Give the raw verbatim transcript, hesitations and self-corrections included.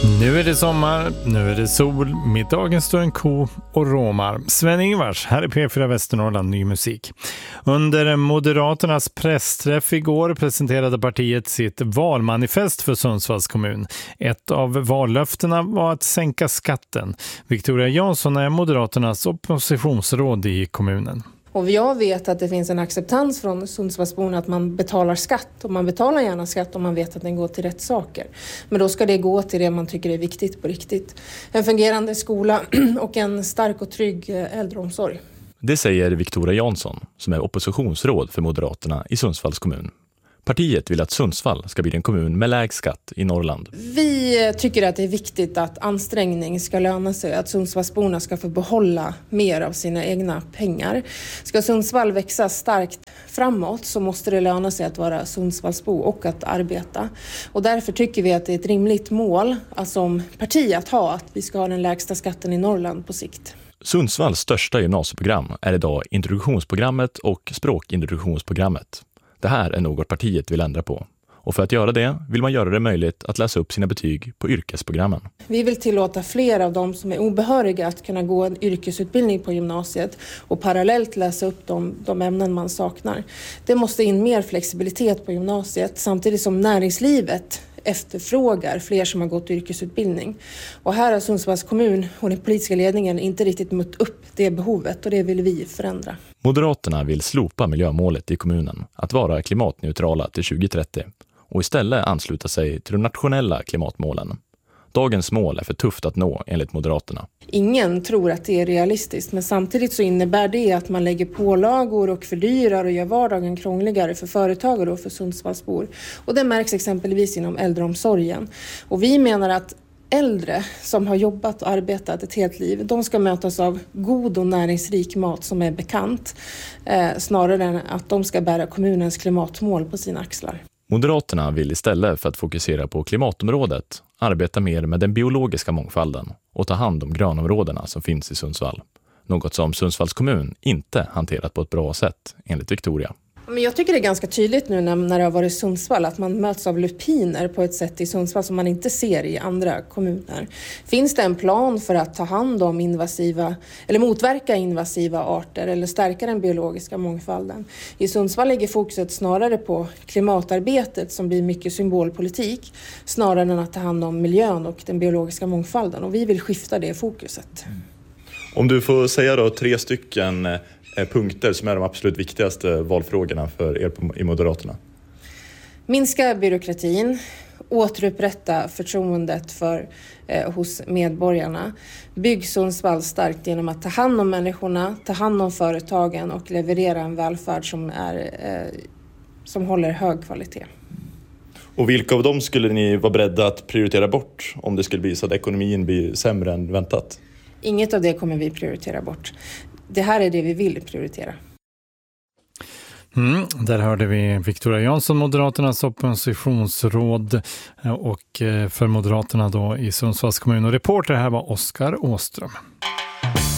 Nu är det sommar, nu är det sol, middagen står en ko och råmar. Sven-Ingvars, här är P fyra Västernorrland Ny Musik. Under Moderaternas pressträff igår presenterade partiet sitt valmanifest för Sundsvalls kommun. Ett av vallöftena var att sänka skatten. Victoria Jansson är Moderaternas oppositionsråd i kommunen. Och jag vet att det finns en acceptans från Sundsvallsborna att man betalar skatt. Och man betalar gärna skatt om man vet att den går till rätt saker. Men då ska det gå till det man tycker är viktigt på riktigt. En fungerande skola och en stark och trygg äldreomsorg. Det säger Victoria Jansson som är oppositionsråd för Moderaterna i Sundsvalls kommun. Partiet vill att Sundsvall ska bli en kommun med lägst skatt i Norrland. Vi tycker att det är viktigt att ansträngning ska löna sig. Att Sundsvallsborna ska få behålla mer av sina egna pengar. Ska Sundsvall växa starkt framåt så måste det löna sig att vara Sundsvallsbo och att arbeta. Och därför tycker vi att det är ett rimligt mål alltså som parti att ha att vi ska ha den lägsta skatten i Norrland på sikt. Sundsvalls största gymnasieprogram är idag introduktionsprogrammet och språkintroduktionsprogrammet. Det här är något partiet vill ändra på. Och för att göra det vill man göra det möjligt att läsa upp sina betyg på yrkesprogrammen. Vi vill tillåta fler av dem som är obehöriga att kunna gå en yrkesutbildning på gymnasiet och parallellt läsa upp de, de ämnen man saknar. Det måste in mer flexibilitet på gymnasiet samtidigt som näringslivet efterfrågar fler som har gått yrkesutbildning. Och här har Sundsvalls kommun och den politiska ledningen inte riktigt mött upp det behovet och det vill vi förändra. Moderaterna vill slopa miljömålet i kommunen att vara klimatneutrala till tjugo trettio och istället ansluta sig till de nationella klimatmålen. Dagens mål är för tufft att nå enligt Moderaterna. Ingen tror att det är realistiskt men samtidigt så innebär det att man lägger pålagor och fördyrar och gör vardagen krångligare för företagare och för Sundsvallsbor. Och det märks exempelvis inom äldreomsorgen. Och vi menar att äldre som har jobbat och arbetat ett helt liv, de ska mötas av god och näringsrik mat som är bekant eh, snarare än att de ska bära kommunens klimatmål på sina axlar. Moderaterna vill istället för att fokusera på klimatområdet arbeta mer med den biologiska mångfalden och ta hand om grönområdena som finns i Sundsvall. Något som Sundsvalls kommun inte hanterat på ett bra sätt, enligt Victoria. Men jag tycker det är ganska tydligt nu när, när det har varit i Sundsvall att man möts av lupiner på ett sätt i Sundsvall som man inte ser i andra kommuner. Finns det en plan för att ta hand om invasiva eller motverka invasiva arter eller stärka den biologiska mångfalden? I Sundsvall ligger fokuset snarare på klimatarbetet som blir mycket symbolpolitik snarare än att ta hand om miljön och den biologiska mångfalden och vi vill skifta det fokuset. Om du får säga då tre stycken punkter som är de absolut viktigaste valfrågorna för er i Moderaterna. Minska byråkratin, återupprätta förtroendet för, eh, hos medborgarna. Bygg Sundsvall starkt genom att ta hand om människorna, ta hand om företagen och leverera en välfärd som, är, eh, som håller hög kvalitet. Och vilka av dem skulle ni vara beredda att prioritera bort om det skulle bli så att ekonomin blir sämre än väntat? Inget av det kommer vi prioritera bort. Det här är det vi vill prioritera. Mm, där hörde vi Victoria Jansson, Moderaternas oppositionsråd och för Moderaterna då i Sundsvalls kommun. Och reporter här var Oskar Åström.